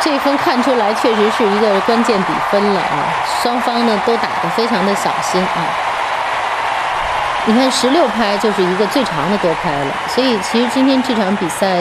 这一分看出来确实是一个关键比分了啊！双方呢都打得非常的小心啊。你看16拍就是一个最长的多拍了，所以其实今天这场比赛。